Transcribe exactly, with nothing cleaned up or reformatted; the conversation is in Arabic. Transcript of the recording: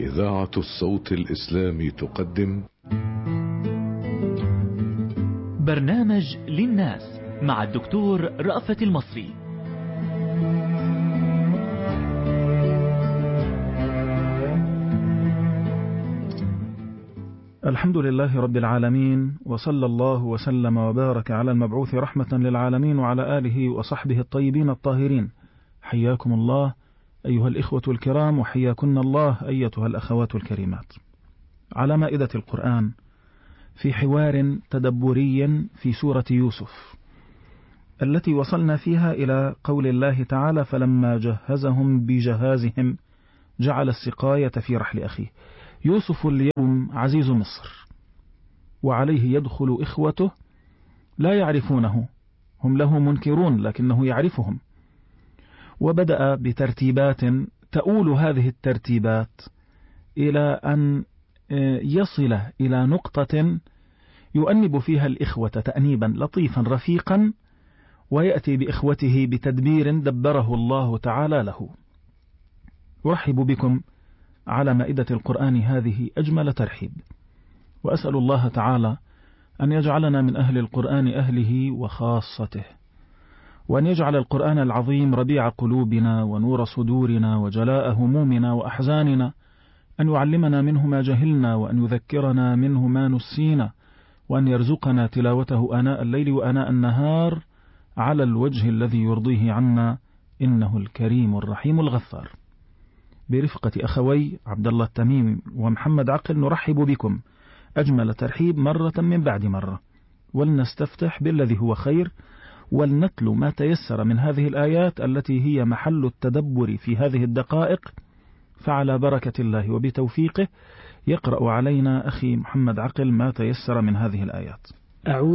إذاعة الصوت الإسلامي تقدم برنامج للناس مع الدكتور رأفت المصري. الحمد لله رب العالمين، وصلى الله وسلم وبارك على المبعوث رحمة للعالمين وعلى آله وصحبه الطيبين الطاهرين. حياكم الله أيها الإخوة الكرام، وحياكن الله أيتها الأخوات الكريمات، على مائدة القرآن في حوار تدبري في سورة يوسف التي وصلنا فيها إلى قول الله تعالى: فلما جهزهم بجهازهم جعل السقاية في رحل أخيه. يوسف اليوم عزيز مصر، وعليه يدخل إخوته لا يعرفونه، هم له منكرون لكنه يعرفهم، وبدأ بترتيبات تؤول هذه الترتيبات إلى أن يصل إلى نقطة يؤنب فيها الإخوة تأنيبا لطيفا رفيقا، ويأتي بإخوته بتدبير دبره الله تعالى له. أرحب بكم على مائدة القرآن هذه أجمل ترحيب، وأسأل الله تعالى أن يجعلنا من أهل القرآن أهله وخاصته، وأن يجعل القرآن العظيم ربيع قلوبنا ونور صدورنا وجلاء همومنا وأحزاننا، أن يعلمنا منه ما جهلنا، وأن يذكرنا منه ما نسينا، وأن يرزقنا تلاوته آناء الليل وآناء النهار على الوجه الذي يرضيه عنا، إنه الكريم الرحيم الغفار. برفقة أخوي عبد الله التميمي ومحمد عقل نرحب بكم أجمل ترحيب مرة من بعد مرة، ولنستفتح بالذي هو خير، ولنتلو ما تيسر من هذه الآيات التي هي محل التدبر في هذه الدقائق. فعلى بركة الله وبتوفيقه يقرأ علينا أخي محمد عقل ما تيسر من هذه الآيات. أعوذ